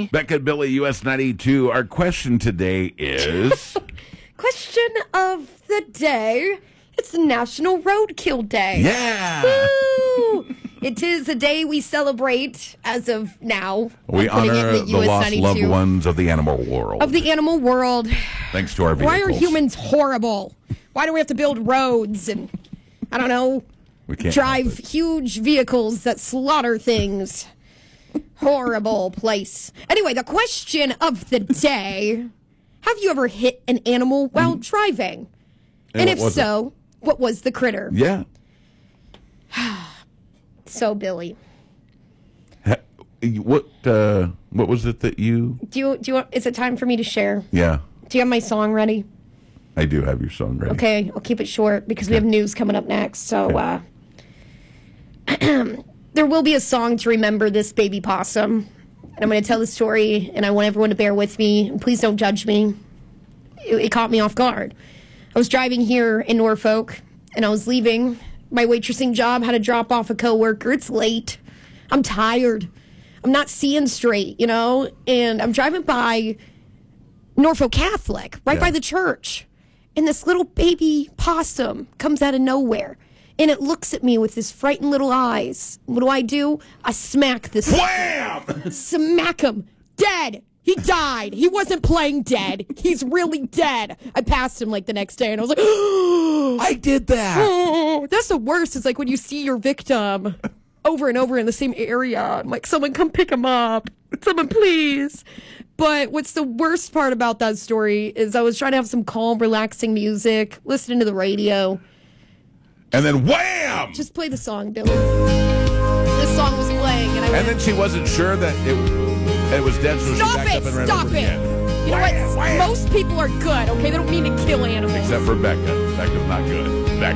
Billy. Becca and Billy, US 92. Our question today is... Question of the day. It's National Roadkill Day. Yeah! Woo! It is a day we celebrate as of now. We I'm putting it in honor the US lost 92. loved ones of the animal world. Of the animal world. Thanks to our vehicles. Why are humans horrible? Why do we have to build roads and, I don't know, We can't drive huge vehicles that slaughter things? Horrible place. Anyway, the question of the day. Have you ever hit an animal while driving? And if so, what was the critter? Yeah. So, Billy. What was it that you... Do you want, is it time for me to share? Yeah, Do you have my song ready? I do have your song ready. Okay, I'll keep it short because we have news coming up next. So, there will be a song to remember this baby possum. And I'm going to tell the story, and I want everyone to bear with me. And please don't judge me. It caught me off guard. I was driving here in Norfolk, and I was leaving my waitressing job, had to drop off a coworker. It's late. I'm tired. I'm not seeing straight, you know? And I'm driving by Norfolk Catholic, right by the church. And this little baby possum comes out of nowhere. And it looks at me with his frightened little eyes. What do? I smack this. Wham! Smack him. Dead. He died. He wasn't playing dead. He's really dead. I passed him like the next day and I was like, I did that. oh, that's the worst. It's like when you see your victim over and over in the same area. I'm like, someone come pick him up. Someone please. But what's the worst part about that story is I was trying to have some calm, relaxing music, listening to the radio. And then wham! Just play the song, Billy. This song was playing, and I went, And then she wasn't sure that it was dead, so she backed up and ran over it again. You know what? Most people are good, okay? They don't mean to kill animals. Except for Becca. Becca's not good. Becca.